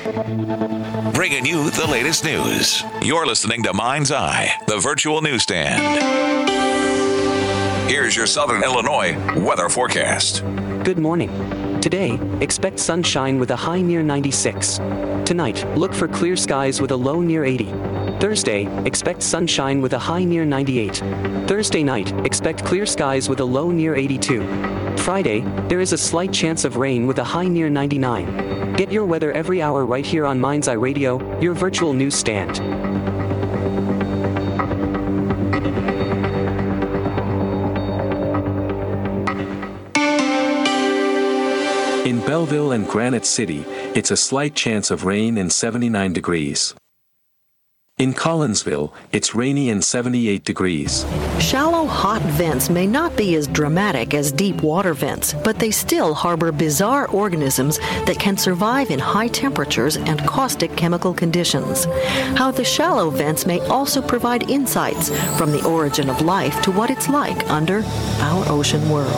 Bringing you the latest news. You're listening to Mind's Eye, the virtual newsstand. Here's your Southern Illinois weather forecast. Good morning. Today, expect sunshine with a high near 96. Tonight, look for clear skies with a low near 80. Thursday, expect sunshine with a high near 98. Thursday night, expect clear skies with a low near 82. Friday, there is a slight chance of rain with a high near 99. Get your weather every hour right here on Mind's Eye Radio, your virtual newsstand. In Belleville and Granite City, it's a slight chance of rain and 79 degrees. In Collinsville, it's rainy and 78 degrees. Shallow, hot vents may not be as dramatic as deep water vents, but they still harbor bizarre organisms that can survive in high temperatures and caustic chemical conditions. How the shallow vents may also provide insights from the origin of life to what it's like under our ocean world.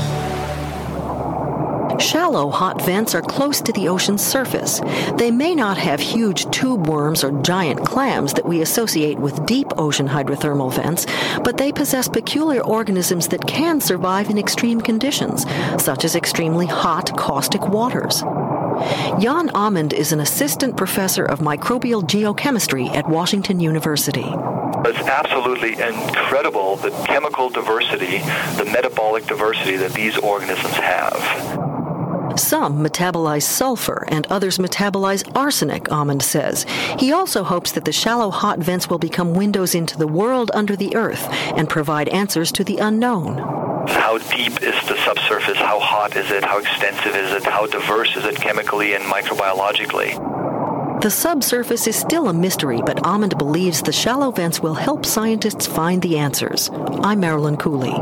Shallow hot vents are close to the ocean's surface. They may not have huge tube worms or giant clams that we associate with deep ocean hydrothermal vents, but they possess peculiar organisms that can survive in extreme conditions, such as extremely hot, caustic waters. Jan Amend is an assistant professor of microbial geochemistry at Washington University. It's absolutely incredible the chemical diversity, the metabolic diversity that these organisms have. Some metabolize sulfur and others metabolize arsenic, Amend says. He also hopes that the shallow hot vents will become windows into the world under the earth and provide answers to the unknown. How deep is the subsurface? How hot is it? How extensive is it? How diverse is it chemically and microbiologically? The subsurface is still a mystery, but Amend believes the shallow vents will help scientists find the answers. I'm Marilyn Cooley.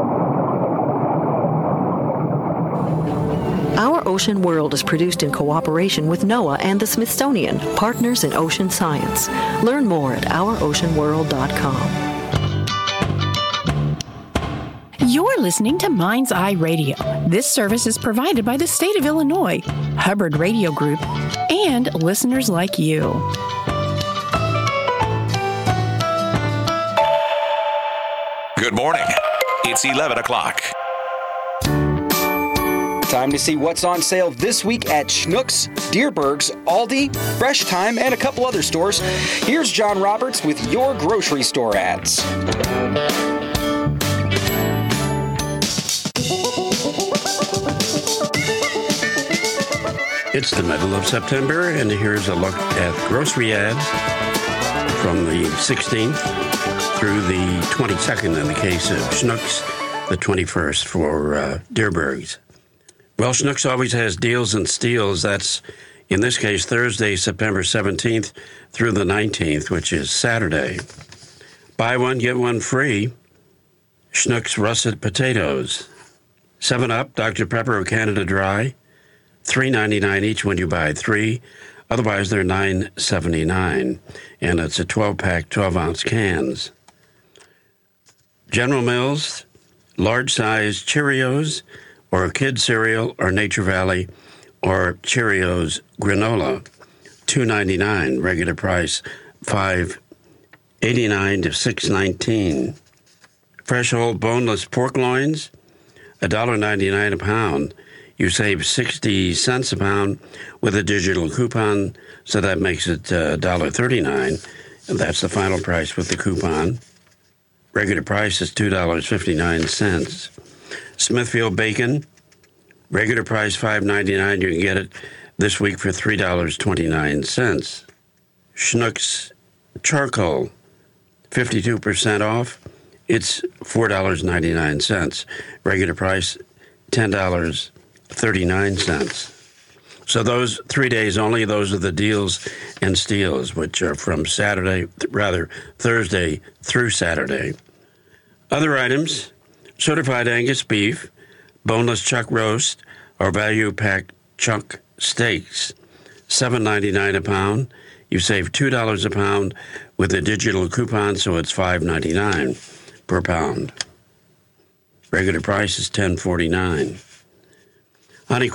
Our Ocean World is produced in cooperation with NOAA and the Smithsonian, partners in ocean science. Learn more at ouroceanworld.com. You're listening to Mind's Eye Radio. This service is provided by the state of Illinois, Hubbard Radio Group, and listeners like you. Good morning. It's 11 o'clock. Time to see what's on sale this week at Schnucks, Dierberg's, Aldi, Fresh Time, and a couple other stores. Here's John Roberts with your grocery store ads. It's the middle of September, and here's a look at grocery ads from the 16th through the 22nd in the case of Schnucks, the 21st for Dierberg's. Well, Schnucks always has deals and steals. That's, in this case, Thursday, September 17th through the 19th, which is Saturday. Buy one, get one free. Schnucks russet potatoes. 7-Up, Dr. Pepper or Canada Dry, $3.99 each when you buy 3. Otherwise, they're $9.79. And it's a 12-pack, 12-ounce cans. General Mills, large-size Cheerios, or Kid Cereal, or Nature Valley, or Cheerios Granola, $2.99, regular price $5.89 to $6.19. Fresh whole boneless pork loins, $1.99 a pound. You save 60 cents a pound with a digital coupon, so that makes it $1.39, and that's the final price with the coupon. Regular price is $2.59. Smithfield bacon, regular price $5.99. You can get it this week for $3.29. Schnucks charcoal, 52% off. It's $4.99. Regular price $10.39. So those 3 days only, those are the deals and steals, which are from Thursday through Saturday. Other items: certified Angus beef, boneless chuck roast, or value pack chuck steaks, $7.99 a pound. You save $2 a pound with a digital coupon, so it's $5.99 per pound. Regular price is $10.49. Honey